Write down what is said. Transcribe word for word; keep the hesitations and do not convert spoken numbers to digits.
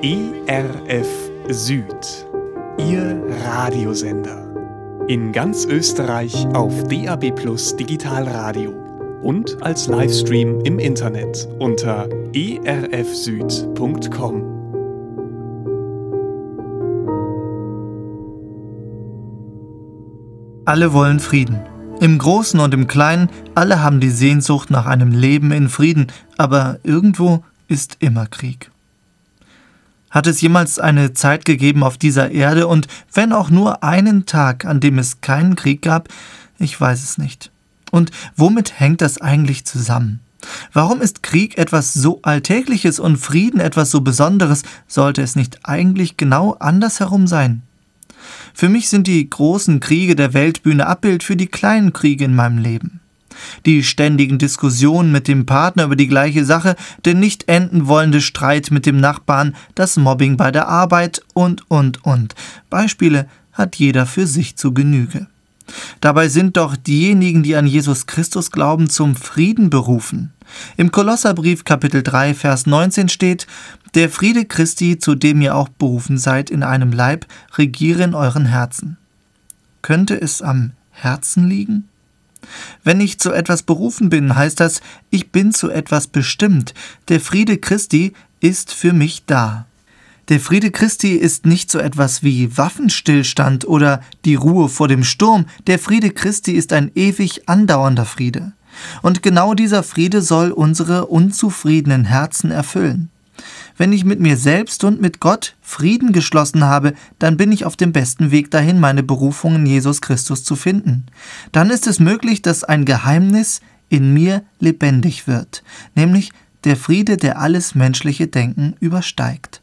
E R F Süd, Ihr Radiosender. In ganz Österreich auf D A B Plus Digitalradio und als Livestream im Internet unter e r f süd punkt com. Alle wollen Frieden. Im Großen und im Kleinen, alle haben die Sehnsucht nach einem Leben in Frieden, aber irgendwo ist immer Krieg. Hat es jemals eine Zeit gegeben auf dieser Erde und wenn auch nur einen Tag, an dem es keinen Krieg gab? Ich weiß es nicht. Und womit hängt das eigentlich zusammen? Warum ist Krieg etwas so Alltägliches und Frieden etwas so Besonderes? Sollte es nicht eigentlich genau andersherum sein? Für mich sind die großen Kriege der Weltbühne Abbild für die kleinen Kriege in meinem Leben. Die ständigen Diskussionen mit dem Partner über die gleiche Sache, der nicht enden wollende Streit mit dem Nachbarn, das Mobbing bei der Arbeit und, und, und. Beispiele hat jeder für sich zu Genüge. Dabei sind doch diejenigen, die an Jesus Christus glauben, zum Frieden berufen. Im Kolosserbrief Kapitel drei, Vers neunzehn steht: Der Friede Christi, zu dem ihr auch berufen seid in einem Leib, regiere in euren Herzen. Könnte es am Herzen liegen? Wenn ich zu etwas berufen bin, heißt das, ich bin zu etwas bestimmt. Der Friede Christi ist für mich da. Der Friede Christi ist nicht so etwas wie Waffenstillstand oder die Ruhe vor dem Sturm. Der Friede Christi ist ein ewig andauernder Friede. Und genau dieser Friede soll unsere unzufriedenen Herzen erfüllen. Wenn ich mit mir selbst und mit Gott Frieden geschlossen habe, dann bin ich auf dem besten Weg dahin, meine Berufung in Jesus Christus zu finden. Dann ist es möglich, dass ein Geheimnis in mir lebendig wird, nämlich der Friede, der alles menschliche Denken übersteigt.